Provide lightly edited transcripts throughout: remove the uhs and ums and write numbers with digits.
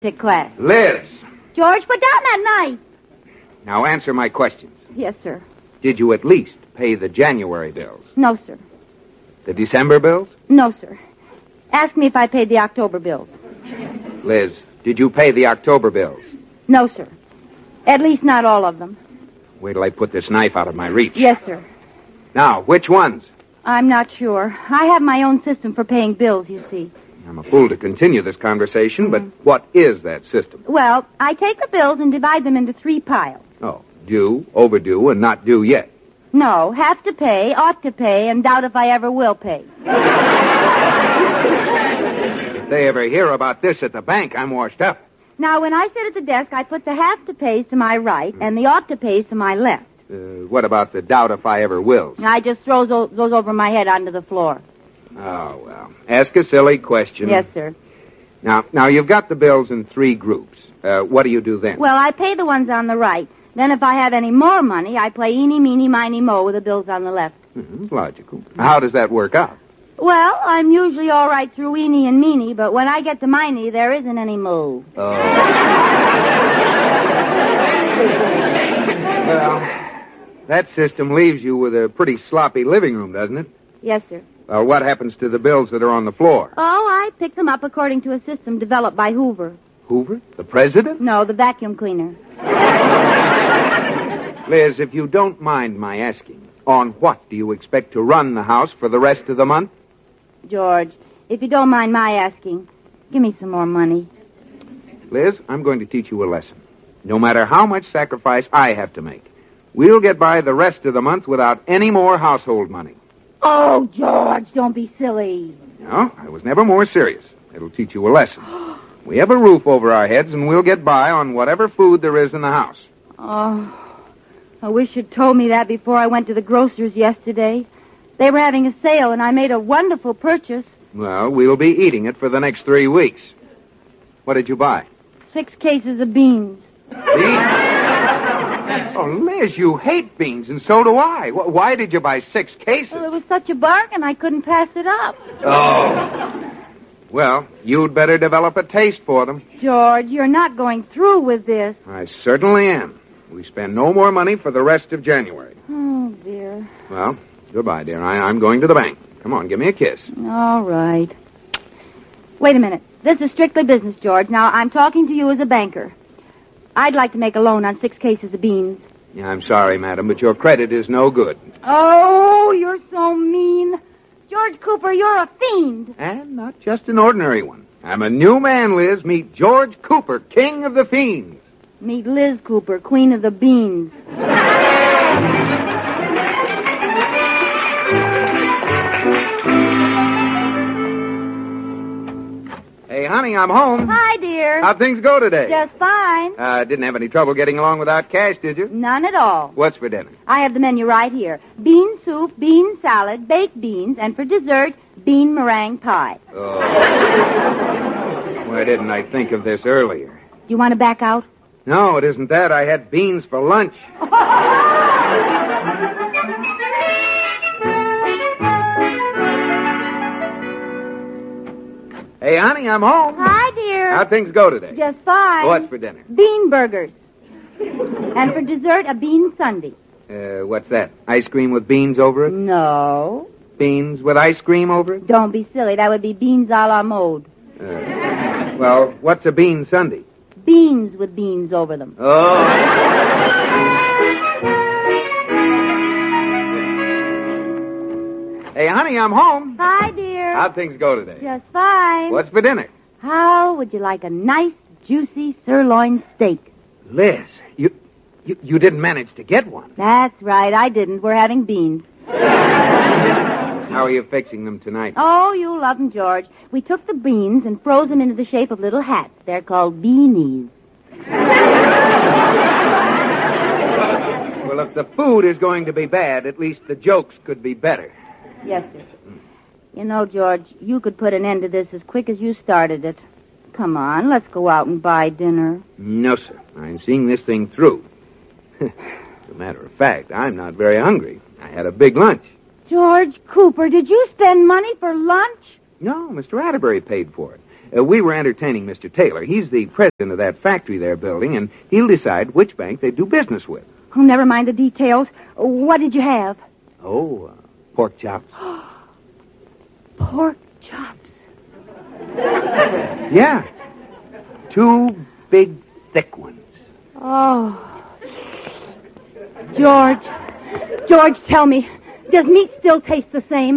class. Liz! George, put down that knife. Now answer my questions. Yes, sir. Did you at least pay the January bills? No, sir. The December bills? No, sir. Ask me if I paid the October bills. Liz, did you pay the October bills? No, sir. At least not all of them. Wait till I put this knife out of my reach. Yes, sir. Now, which ones? I'm not sure. I have my own system for paying bills, you see. I'm a fool to continue this conversation, but what is that system? Well, I take the bills and divide them into 3 piles. Oh, due, overdue, and not due yet. No, have to pay, ought to pay, and doubt if I ever will pay. If they ever hear about this at the bank, I'm washed up. Now, when I sit at the desk, I put the have to pays to my right and the ought to pays to my left. What about the doubt if I ever will? I just throw those over my head onto the floor. Oh, well. Ask a silly question. Yes, sir. Now, you've got the bills in 3 groups. What do you do then? Well, I pay the ones on the right. Then if I have any more money, I play eeny, meeny, miny, mo with the bills on the left. Logical. How does that work out? Well, I'm usually all right through eeny and meeny, but when I get to miny, there isn't any mo. Oh. Well, that system leaves you with a pretty sloppy living room, doesn't it? Yes, sir. Well, what happens to the bills that are on the floor? Oh, I pick them up according to a system developed by Hoover. Hoover? The president? No, the vacuum cleaner. Liz, if you don't mind my asking, on what do you expect to run the house for the rest of the month? George, if you don't mind my asking, give me some more money. Liz, I'm going to teach you a lesson. No matter how much sacrifice I have to make, we'll get by the rest of the month without any more household money. Oh, George, don't be silly. No, I was never more serious. It'll teach you a lesson. We have a roof over our heads, and we'll get by on whatever food there is in the house. Oh, I wish you'd told me that before I went to the grocer's yesterday. They were having a sale, and I made a wonderful purchase. Well, we'll be eating it for the next 3 weeks. What did you buy? 6 cases of beans. Beans? Oh, Liz, you hate beans, and so do I. Why did you buy 6 cases? Well, it was such a bargain, I couldn't pass it up. Oh. Well, you'd better develop a taste for them. George, you're not going through with this. I certainly am. We spend no more money for the rest of January. Oh, dear. Well, goodbye, dear. I'm going to the bank. Come on, give me a kiss. All right. Wait a minute. This is strictly business, George. Now, I'm talking to you as a banker. I'd like to make a loan on 6 cases of beans. Yeah, I'm sorry, madam, but your credit is no good. Oh, you're so mean. George Cooper, you're a fiend. And not just an ordinary one. I'm a new man, Liz. Meet George Cooper, king of the fiends. Meet Liz Cooper, queen of the beans. Hey, honey, I'm home. Hi, dear. How'd things go today? Just fine. Didn't have any trouble getting along without cash, did you? None at all. What's for dinner? I have the menu right here. Bean soup, bean salad, baked beans, and for dessert, bean meringue pie. Oh. Why didn't I think of this earlier? Do you want to back out? No, it isn't that. I had beans for lunch. Hey, honey, I'm home. Hi, dear. How'd things go today? Just fine. What's for dinner? Bean burgers. And for dessert, a bean sundae. What's that? Ice cream with beans over it? No. Beans with ice cream over it? Don't be silly. That would be beans a la mode. Well, what's a bean sundae? Beans with beans over them. Oh. Hey, honey, I'm home. Hi, dear. How'd things go today? Just fine. What's for dinner? How would you like a nice, juicy sirloin steak? Liz, you didn't manage to get one. That's right. I didn't. We're having beans. How are you fixing them tonight? Oh, you'll love them, George. We took the beans and froze them into the shape of little hats. They're called beanies. Well, if the food is going to be bad, at least the jokes could be better. Yes, sir. You know, George, you could put an end to this as quick as you started it. Come on, let's go out and buy dinner. No, sir. I'm seeing this thing through. As a matter of fact, I'm not very hungry. I had a big lunch. George Cooper, did you spend money for lunch? No, Mr. Atterbury paid for it. We were entertaining Mr. Taylor. He's the president of that factory they're building, and he'll decide which bank they do business with. Oh, never mind the details. What did you have? Oh, pork chops. Pork chops. Yeah. 2 big, thick ones. Oh. George, tell me, does meat still taste the same?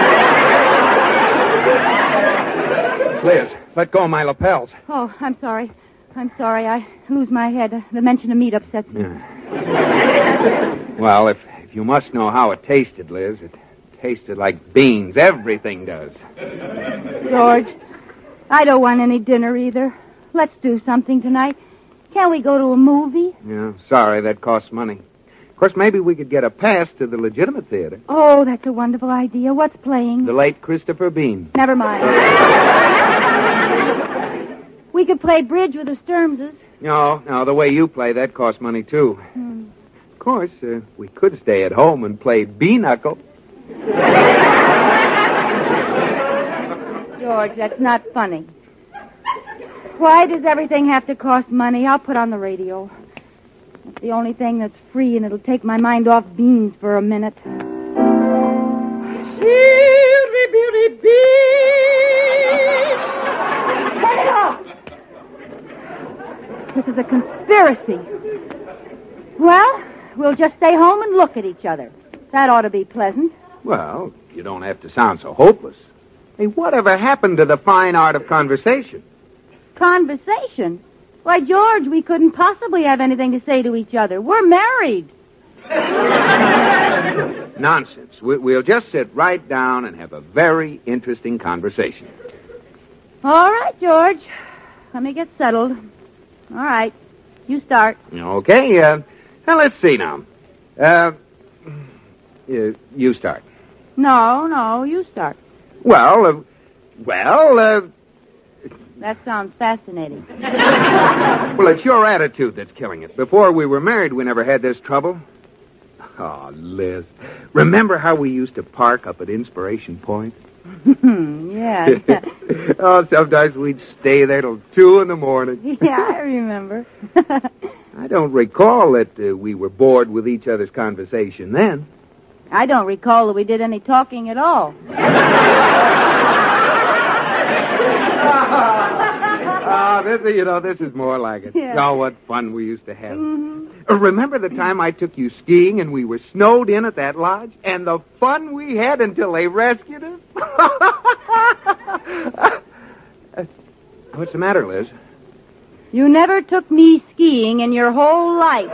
Liz, let go of my lapels. Oh, I'm sorry. I lose my head. The mention of meat upsets me. Yeah. Well, if you must know how it tasted, Liz, it tasted like beans. Everything does. George, I don't want any dinner either. Let's do something tonight. Can't we go to a movie? Yeah, sorry, that costs money. Of course, maybe we could get a pass to the legitimate theater. Oh, that's a wonderful idea. What's playing? The late Christopher Bean. Never mind. We could play bridge with the Sturmses. No, the way you play, that costs money, too. Of course, we could stay at home and play B-Knuckle. George, that's not funny. Why does everything have to cost money? I'll put on the radio. It's the only thing that's free, and it'll take my mind off beans for a minute. Turn it off! This is a conspiracy. Well, we'll just stay home and look at each other. That ought to be pleasant. Well, you don't have to sound so hopeless. Hey, whatever happened to the fine art of conversation? Conversation? Why, George, we couldn't possibly have anything to say to each other. We're married. Nonsense. We'll just sit right down and have a very interesting conversation. All right, George. Let me get settled. All right. You start. Okay. Now, let's see now. You start. No, you start. Well, That sounds fascinating. Well, it's your attitude that's killing it. Before we were married, we never had this trouble. Oh, Liz, remember how we used to park up at Inspiration Point? Yeah. Oh, sometimes we'd stay there till 2 in the morning. Yeah, I remember. I don't recall that we were bored with each other's conversation then. I don't recall that we did any talking at all. This is more like it. Yeah. Oh, what fun we used to have. Mm-hmm. Remember the time I took you skiing and we were snowed in at that lodge? And the fun we had until they rescued us? What's the matter, Liz? You never took me skiing in your whole life.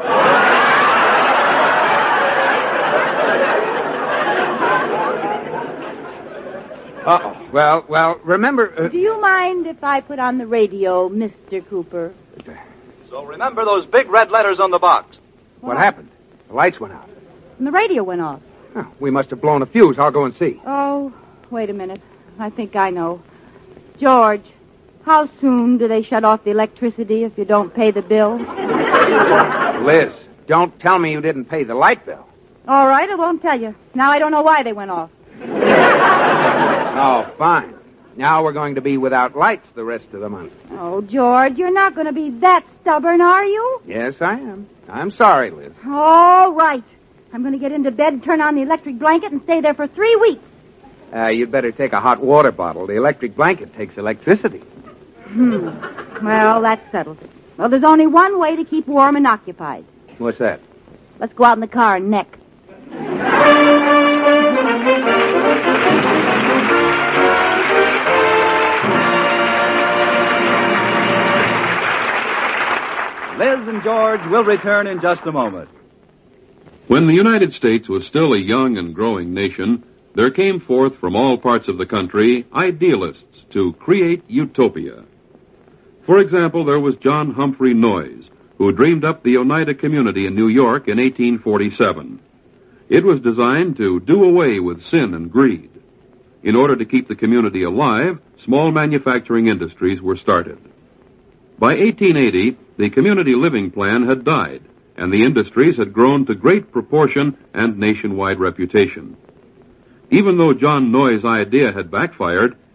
Uh-oh. Well, remember... Do you mind if I put on the radio, Mr. Cooper? So remember those big red letters on the box. What happened? The lights went out. And the radio went off. Oh, we must have blown a fuse. I'll go and see. Oh, wait a minute. I think I know. George, how soon do they shut off the electricity if you don't pay the bill? Liz, don't tell me you didn't pay the light bill. All right, I won't tell you. Now I don't know why they went off. Oh, fine. Now we're going to be without lights the rest of the month. Oh, George, you're not going to be that stubborn, are you? Yes, I am. I'm sorry, Liz. All right. I'm going to get into bed, turn on the electric blanket, and stay there for 3 weeks. You'd better take a hot water bottle. The electric blanket takes electricity. Well, that settles it. Well, there's only one way to keep warm and occupied. What's that? Let's go out in the car and neck. Liz and George will return in just a moment. When the United States was still a young and growing nation, there came forth from all parts of the country idealists to create utopia. For example, there was John Humphrey Noyes, who dreamed up the Oneida Community in New York in 1847. It was designed to do away with sin and greed. In order to keep the community alive, small manufacturing industries were started. By 1880, the community living plan had died, and the industries had grown to great proportion and nationwide reputation. Even though John Noyes' idea had backfired,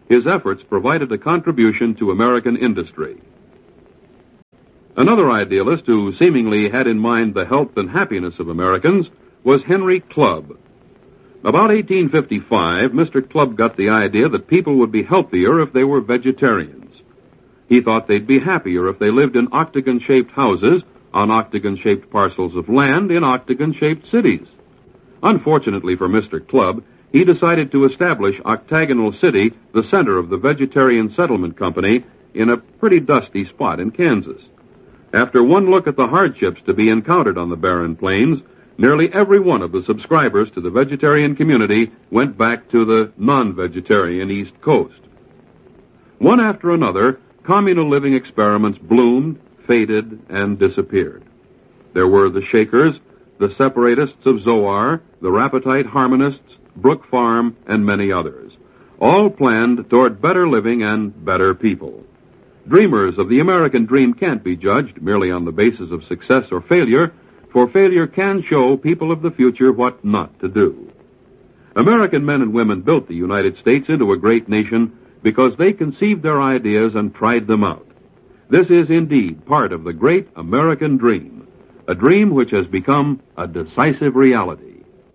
his efforts provided a contribution to American industry. Another idealist who seemingly had in mind the health and happiness of Americans was Henry Clubb. About 1855, Mr. Clubb got the idea that people would be healthier if they were vegetarians. He thought they'd be happier if they lived in octagon-shaped houses on octagon-shaped parcels of land in octagon-shaped cities. Unfortunately for Mr. Clubb, he decided to establish Octagonal City, the center of the Vegetarian Settlement Company, in a pretty dusty spot in Kansas. After one look at the hardships to be encountered on the barren plains, nearly every one of the subscribers to the vegetarian community went back to the non-vegetarian East Coast. One after another, communal living experiments bloomed, faded, and disappeared. There were the Shakers, the Separatists of Zoar, the Rapatite Harmonists, Brook Farm, and many others, all planned toward better living and better people. Dreamers of the American dream can't be judged merely on the basis of success or failure, for failure can show people of the future what not to do. American men and women built the United States into a great nation because they conceived their ideas and tried them out. This is indeed part of the great American dream, a dream which has become a decisive reality.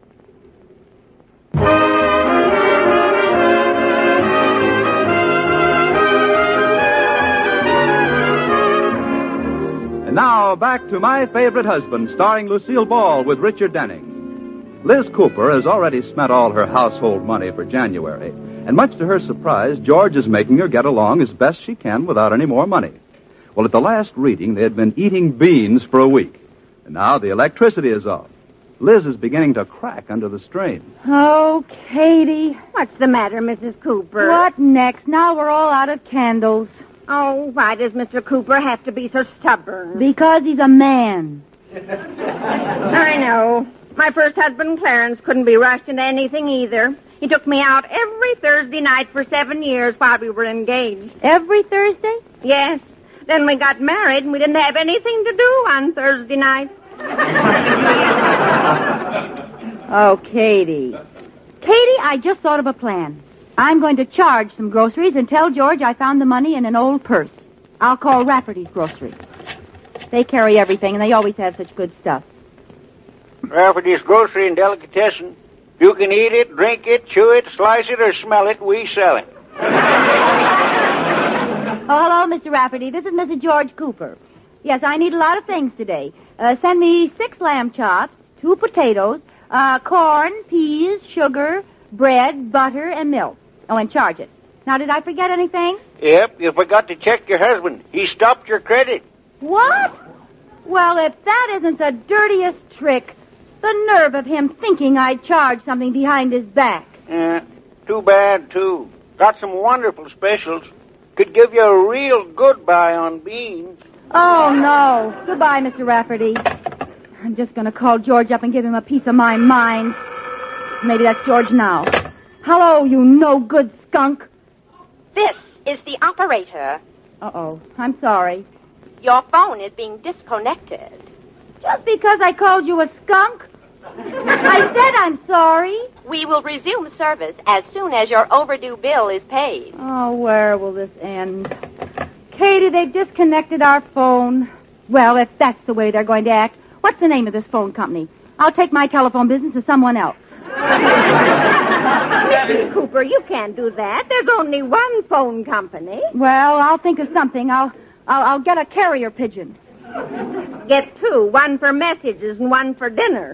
And now, back to My Favorite Husband, starring Lucille Ball with Richard Denning. Liz Cooper has already spent all her household money for January, and much to her surprise, George is making her get along as best she can without any more money. Well, at the last reading, they had been eating beans for a week, and now the electricity is off. Liz is beginning to crack under the strain. Oh, Katie. What's the matter, Mrs. Cooper? What next? Now we're all out of candles. Oh, why does Mr. Cooper have to be so stubborn? Because he's a man. I know. My first husband, Clarence, couldn't be rushed into anything either. He took me out every Thursday night for 7 years while we were engaged. Every Thursday? Yes. Then we got married, and we didn't have anything to do on Thursday nights. Oh, Katie. Katie, I just thought of a plan. I'm going to charge some groceries and tell George I found the money in an old purse. I'll call Rafferty's Grocery. They carry everything, and they always have such good stuff. Rafferty's Grocery and Delicatessen. You can eat it, drink it, chew it, slice it, or smell it. We sell it. Oh, hello, Mr. Rafferty. This is Mrs. George Cooper. Yes, I need a lot of things today. Send me 6 lamb chops, 2 potatoes, corn, peas, sugar, bread, butter, and milk. Oh, and charge it. Now, did I forget anything? Yep, you forgot to check your husband. He stopped your credit. What? Well, if that isn't the dirtiest trick, the nerve of him thinking I'd charge something behind his back. Too bad, too. Got some wonderful specials. Could give you a real good buy on beans. Oh, no. Goodbye, Mr. Rafferty. I'm just going to call George up and give him a piece of my mind. Maybe that's George now. Hello, you no-good skunk. This is the operator. Uh-oh. I'm sorry. Your phone is being disconnected. Just because I called you a skunk? I said I'm sorry. We will resume service as soon as your overdue bill is paid. Oh, where will this end? Katie, they've disconnected our phone. Well, if that's the way they're going to act, what's the name of this phone company? I'll take my telephone business to someone else. Mrs. Cooper, you can't do that. There's only one phone company. Well, I'll think of something. I'll get a carrier pigeon. Get 2, one for messages and one for dinner.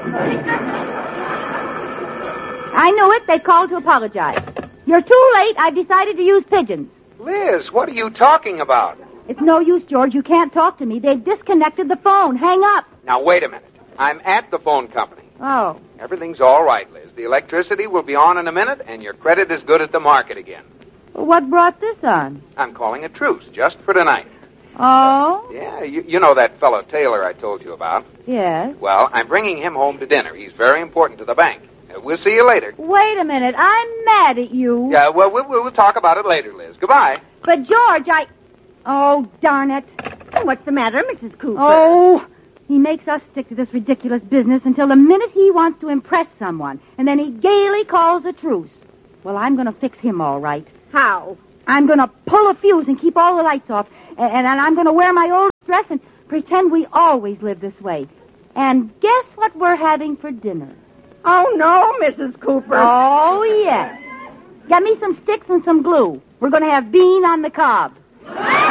I knew it. They called to apologize. You're too late. I've decided to use pigeons. Liz, what are you talking about? It's no use, George. You can't talk to me. They've disconnected the phone. Hang up. Now, wait a minute. I'm at the phone company. Oh. Everything's all right, Liz. The electricity will be on in a minute, and your credit is good at the market again. Well, what brought this on? I'm calling a truce just for tonight. Oh? Yeah, you know that fellow Taylor I told you about? Yes. Well, I'm bringing him home to dinner. He's very important to the bank. We'll see you later. Wait a minute. I'm mad at you. Yeah, well, we'll talk about it later, Liz. Goodbye. But, George, Oh, darn it. What's the matter, Mrs. Cooper? Oh, he makes us stick to this ridiculous business until the minute he wants to impress someone, and then he gaily calls a truce. Well, I'm going to fix him all right. How? I'm going to pull a fuse and keep all the lights off. And I'm going to wear my old dress and pretend we always live this way. And guess what we're having for dinner? Oh, no, Mrs. Cooper. Oh, yes. Get me some sticks and some glue. We're going to have bean on the cob.